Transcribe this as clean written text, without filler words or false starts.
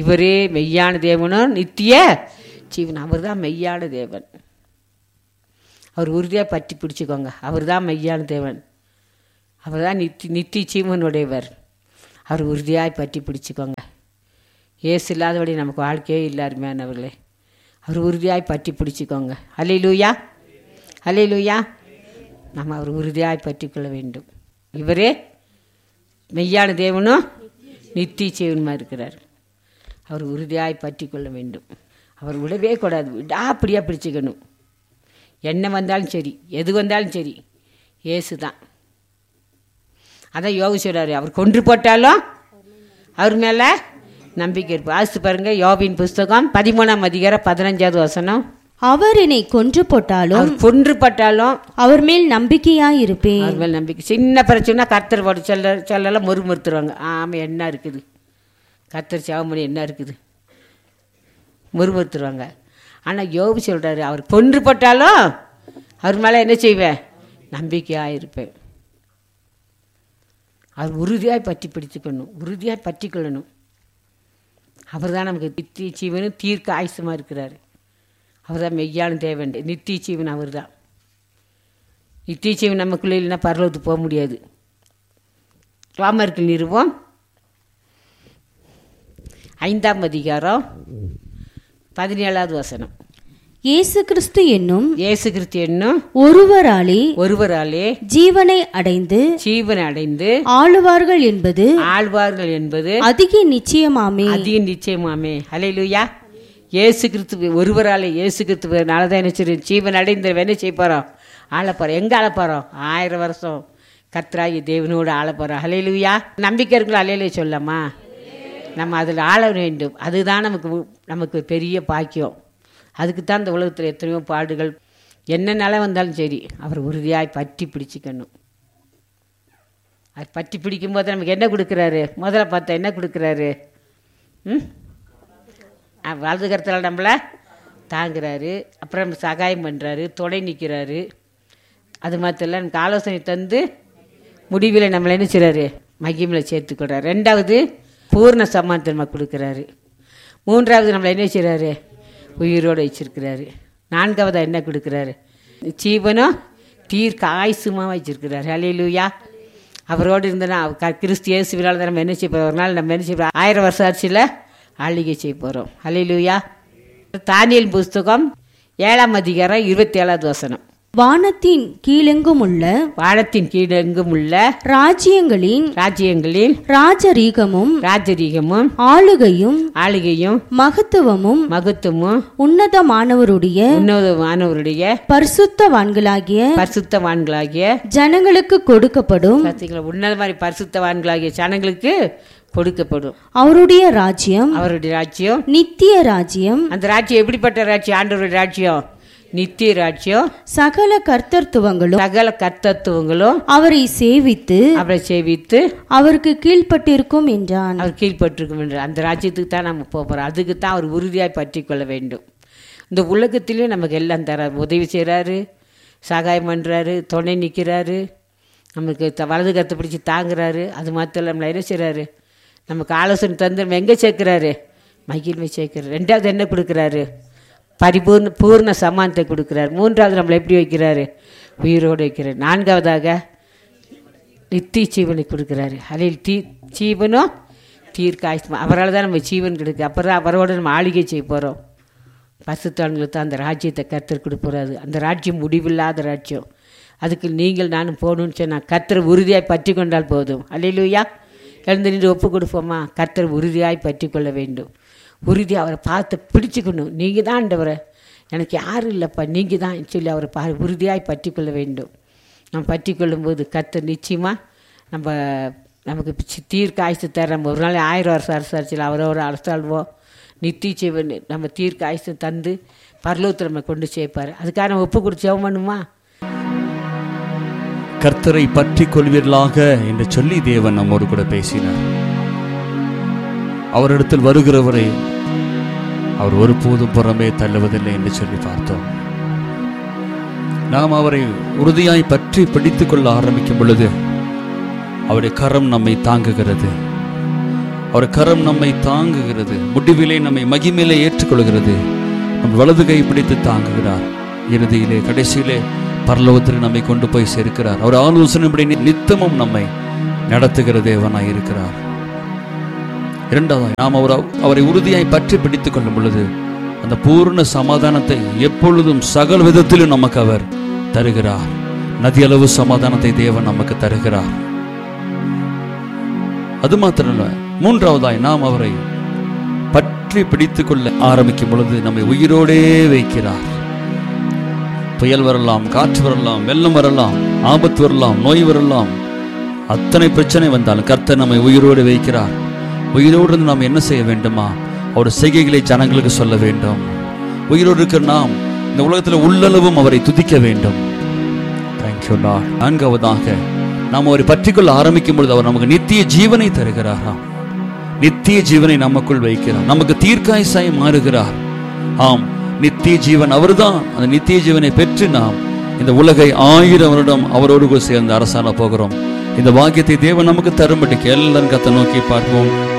இவரே மெய்யான தேவனும் நித்திய ஜீவன். அவர் தான் மெய்யான தேவன். அவர் உறுதியாக பற்றி பிடிச்சிக்கோங்க. அவர் தான் மெய்யான தேவன். அவர் தான் நித்திய ஜீவனுடையவர். அவர் உறுதியாய் பற்றி பிடிச்சிக்கோங்க. ஏசு இல்லாதபடி நமக்கு வாழ்க்கையே இல்லை அருமையானவர்களே. அவர் உறுதியாய் பற்றி பிடிச்சிக்கோங்க. அல்லேலூயா, அல்லேலூயா. நம்ம அவர் உறுதியாய் பற்றி கொள்ள வேண்டும். இவரே மெய்யான தேவனும் நித்திய ஜீவனுமா இருக்கிறார். அவர் உறுதியாய் பற்றி கொள்ள வேண்டும். அவர் விடவே கூடாது. விடாப்படியாக பிடிச்சிக்கணும். என்ன வந்தாலும் சரி, எது வந்தாலும் சரி, ஏசு தான். அதான் யோபு சொல்றாரு, அவர் கொன்று போட்டாலும் அவர் மேலே நம்பிக்கை இருப்போம். ஆசித்து பாருங்க, யோபின் புஸ்தகம் 13ஆம் அதிகாரம் 15வது வசனம். அவர் என்னை கொன்று போட்டாலும் அவர் மேல் நம்பிக்கையாயிருப்பேன். அவர் மேல் நம்பிக்கை. சின்ன பிரச்சனை கர்த்தர் போட்டு சொல்லலாம் முறுமுறுத்துருவாங்க. ஆமாம், என்ன இருக்குது, கர்த்தர் சேவமணி என்ன இருக்குது, முறுமுறுத்துருவாங்க. ஆனால் யோபு சொல்கிறாரு, அவர் கொன்று போட்டாலும் அவர் மேலே என்ன செய்வேன், நம்பிக்கையாக இருப்பேன். அவர் உறுதியாய் பற்றி பிடிச்சுக்கணும், உறுதியாய் பற்றி கொள்ளணும். அவர் தான் நமக்கு நித்திய ஜீவனும் தீர்க்க ஆயுசமாக இருக்கிறார். அவர் தான் மெய்யான தேவன், நித்திய ஜீவன் அவர் தான். நித்திய ஜீவன் நமக்குள்ளே இல்லைன்னா பரலோகத்துக்கு போக முடியாது. ரோமருக்கு நிறுவம் 5ஆம் அதிகாரம் 17வது வசனம். இயேசு கிறிஸ்து என்னும் ஒருவராலே ஜீவனை அடைந்து ஆளுவார்கள் என்பது அதிக நிச்சயமாமே. ஹல்லேலூயா. இயேசு கிறிஸ்து ஒருவராலே, இயேசு கிறிஸ்துவனால தான் என்ன ஜீவன் அடைந்த என்ன செய்ய போகிறோம், ஆளப்போகிறோம். எங்கே ஆளப்போகிறோம்? 1000 வருஷம் கர்த்தராகிய தேவனோடு ஆளப்போகிறோம். ஹல்லேலூயா. நம்பிக்கை இருக்குல்ல, அல்லேலூயா சொல்லலாமா? நம்ம அதில் ஆள வேண்டும். அதுதான் நமக்கு பெரிய பாக்கியம். அதுக்கு தான் இந்த உலகத்தில் எத்தனையோ பாடுகள், என்ன நிலை வந்தாலும் சரி, அவர் உறுதியாய் பற்றி பிடிச்சிக்கணும். அது பற்றி பிடிக்கும்போது நமக்கு என்ன கொடுக்குறாரு? முதல்ல பார்த்தா என்ன கொடுக்குறாரு? வலது கரத்தில் நம்மளை தாங்குறாரு. அப்புறம் சகாயம் பண்ணுறாரு, துணை நிற்கிறாரு. அது மாத்திரம் நமக்கு ஆலோசனை தந்து முடிவில் நம்மளை என்ன செய்கிறாரு, மகிமையில் சேர்த்துக்கிறார். 2வது பூர்ண சமாதானத்தை நம்ம கொடுக்குறாரு. 3வது நம்மளை என்ன செய்கிறாரு, உயிரோடு வச்சிருக்கிறாரு. 4வது என்ன கொடுக்குறாரு, ஜீவனும் தீர்க்க ஆயுசுமாக வச்சிருக்கிறாரு. ஹல்லேலூயா. அவரோடு இருந்தனா கிறிஸ்து இயேசுவினால் தான் நம்ம என்ன செய்ய போகிறோம், ஒரு நாள் நம்ம என்ன செய்ய போகிறோம், 1000 வருஷம் ஆட்சியில் ஆளுகை செய்ய போகிறோம். ஹல்லேலூயா. தானியேல் புஸ்தகம் 7ஆம் அதிகாரம் 27வது வசனம். வானத்தின் கீழெங்கும் உள்ள ராஜ்யங்களின் ராஜரீகமும் ஆளுகையும் மகத்துவமும் உன்னதமானவருடைய பரிசுத்தவான்களாகிய ஜனங்களுக்கு கொடுக்கப்படும். உன்னத மாதிரி பரிசுத்தவான்களாகிய ஜனங்களுக்கு கொடுக்கப்படும். அவருடைய ராஜ்யம் நித்திய ராஜ்யம். அந்த ராஜ்யம் எப்படிப்பட்ட ராஜ்யம்? ஆண்டவருடைய ராஜ்யம் நித்திய ராஜ்யம். சகல கர்த்தத்துவங்களும் அவரை சேவித்து அவருக்கு கீழ்ப்பட்டிருக்கும் என்றான். அவர் கீழ்ப்பட்டிருக்கும் என்றான். அந்த ராஜ்யத்துக்கு தான் நம்ம போகிறோம். அதுக்கு தான் அவர் உறுதியாய் பற்றி கொள்ள வேண்டும். இந்த உலகத்திலையும் நமக்கு எல்லாம் தரார், உதவி செய்கிறாரு, சகாயம் பண்ணுறாரு, துணை நிற்கிறாரு, நமக்கு வலது கருத்தை பிடிச்சி தாங்குறாரு. அது மாத்திரம் நம்மளை என்ன செய்கிறாரு, நமக்கு ஆலோசனை தந்து நம்ம எங்கே சேர்க்குறாரு, மகிழ்வை சேர்க்கிறார். 2வது என்ன கொடுக்குறாரு, பூர்ண சமானத்தை கொடுக்குறாரு. 3வது நம்மளை எப்படி வைக்கிறாரு, உயிரோடு வைக்கிறார். 4வதாக நித்திய ஜீவனை கொடுக்குறாரு. அதில் ஜீவனும் தீர்க்க ஆயுசு. அவரால் தான் நம்ம ஜீவன் கிடைக்கு. அப்புறம் அவரோட நம்ம ஆளுகை செய்ய போகிறோம். பரிசுத்தவான்களுக்கு தான் அந்த ராஜ்யத்தை கர்த்தர் கொடுப்பறாரு. அந்த ராஜ்யம் முடிவில்லாத ராஜ்யம். அதுக்கு நீங்கள் நானும் போகணும்னு சொன்னால் கர்த்தரை உறுதியாய் பற்றி கொண்டால் போதும். அல்லேலூயா. எழுந்து நின்று ஒப்பு கொடுப்போமா? கர்த்தரை உறுதியாய் பற்றி கொள்ள வேண்டும். உறுதியாக அவரை பார்த்து பிடிச்சிக்கணும். நீங்கள் தான் ஆண்டவரை, எனக்கு யாரும் இல்லைப்பா, நீங்கள் தான் சொல்லி அவரை உறுதியாய் பற்றி கொள்ள வேண்டும். நம்ம பற்றி கொள்ளும்போது கர்த்தர் நிச்சயமாக நமக்கு தீர்க்க ஆயுசு தர. நம்ம ஒரு நாள் 1000 வருஷம் அரசாட்சியில் அவரோட அரசாள்வோம். நித்திய ஜீவன் நம்ம தீர்க்க ஆயுசு தந்து பரலோகத்தில் நம்ம கொண்டு சேர்ப்பார். அதுக்காக நம்ம ஒப்பு கொடுத்து ஜெபம் பண்ணுமா? கர்த்தரை பற்றி கொள்வீர்களாக என்று சொல்லி தேவன் நம்மோடு கூட பேசினார். அவரிடத்தில் வருகிறவரை அவர் ஒருபோதும் புறமே தள்ளுவதில்லை என்று சொல்லி பார்த்தோம். நாம் அவரை உறுதியாய் பற்றி பிடித்துக் கொள்ள ஆரம்பிக்கும் பொழுது அவருடைய கரம் நம்மை தாங்குகிறது. அவர் கரம் நம்மை தாங்குகிறது, முடிவிலே நம்மை மகிமையிலே ஏற்றுக்கொள்கிறது. நம் வலது கை பிடித்து தாங்குகிறார். இறுதியிலே கடைசியிலே பரலோகத்திற்கு நம்மை கொண்டு போய் சேர்க்கிறார். அவர் ஆலோசனைப்படி நித்தமும் நம்மை நடத்துகிற தேவனாய் இருக்கிறார். இரண்டாவது, நாம் அவரை உறுதியாய் பற்றி பிடித்துக் கொள்ளும் பொழுது அந்த பூர்ண சமாதானத்தை எப்பொழுதும் சகல விதத்திலும் நமக்கு அவர் தருகிறார். நதியளவு சமாதானத்தை தேவன் நமக்கு தருகிறார். அது மாத்திரமல்ல, மூன்றாவதாய் நாம் அவரை பற்றி பிடித்துக் கொள்ள ஆரம்பிக்கும் பொழுது நம்மை உயிரோடே வைக்கிறார். புயல் வரலாம், காற்று வரலாம், வெள்ளம் வரலாம், ஆபத்து வரலாம், நோய் வரலாம், அத்தனை பிரச்சனை வந்தாலும் கர்த்தர் நம்மை உயிரோடு வைக்கிறார். உயிரோடு இருந்து நாம் என்ன செய்ய வேண்டுமா? அவருடைய செய்கைகளை ஜனங்களுக்கு சொல்ல வேண்டும். உயிரோடு இருக்கிற நாம் இந்த உலகத்தில் உள்ளளவும் அவரை துதிக்க வேண்டும். Thank you Lord. நான்காவதாக, நாம் அவரை பற்றிக்கொள்ள ஆரம்பிக்கும் பொழுது அவர் நமக்கு நித்திய ஜீவனை தருகிறாராம். நித்திய ஜீவனை நமக்குள் வைக்கிறார். நமக்கு தீர்க்காயுசாய் மாறுகிறார். ஆம், நித்திய ஜீவன் அவர்தான். அந்த நித்திய ஜீவனை பெற்று நாம் இந்த உலகை 1000 வருடம் அவரோடு சேர்ந்து அரசாண போகிறோம். இந்த வாக்கியத்தை தேவன் நமக்கு தரும்படிக்கு எல்லாரும் கர்த்தரை நோக்கி பார்ப்போம்.